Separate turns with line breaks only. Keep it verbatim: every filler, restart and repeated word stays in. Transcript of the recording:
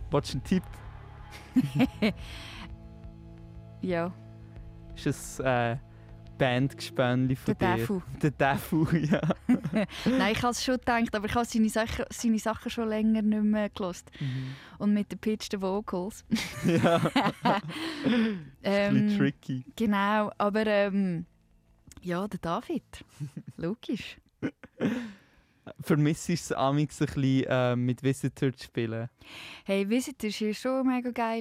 Willst du einen Tipp?
Ja.
Ist es äh, Bandgespänli von
Der
dir?
Defu.
Der Defu, ja.
Nein, ich habe es schon gedacht, aber ich habe seine Sachen, seine Sachen schon länger nicht mehr gehört.
Mhm.
Und mit den pitched Vocals.
Ja.
ähm,
Ein bisschen tricky.
Genau, aber ähm, ja, der David. Logisch.
Vermisst du es amigs ein bisschen äh, mit Visitor zu spielen?
Hey, Visitors ist schon mega geil.